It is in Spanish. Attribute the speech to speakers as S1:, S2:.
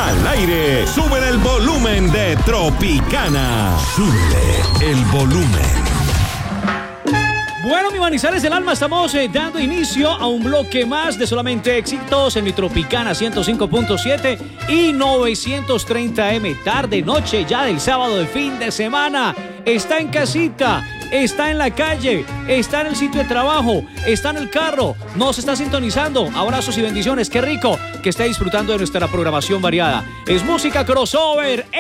S1: al aire. Sube el volumen de Tropicana. Sube el volumen.
S2: Bueno, mi Manizales del Alma, estamos dando inicio a un bloque más de solamente éxitos en mi Tropicana 105.7 y 930M. Tarde, noche ya del sábado de fin de semana. Está en casita, está en la calle, está en el sitio de trabajo, está en el carro, nos está sintonizando. Abrazos y bendiciones, qué rico que esté disfrutando de nuestra programación variada. Es música crossover.